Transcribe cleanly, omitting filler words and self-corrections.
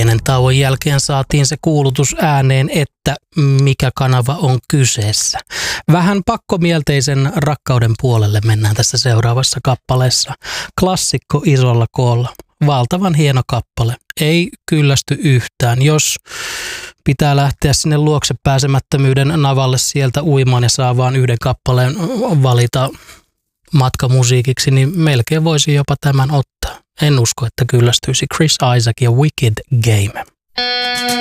Pienen tauon jälkeen saatiin se kuulutus ääneen, että mikä kanava on kyseessä. Vähän pakkomielteisen rakkauden puolelle mennään tässä seuraavassa kappaleessa. Klassikko isolla koolla. Valtavan hieno kappale. Ei kyllästy yhtään. Jos pitää lähteä sinne luokse pääsemättömyyden navalle sieltä uimaan ja saa vaan yhden kappaleen valita matkamusiikiksi, niin melkein voisi jopa tämän ottaa. En usko, että kyllästyisi. Chris Isaak ja Wicked Game.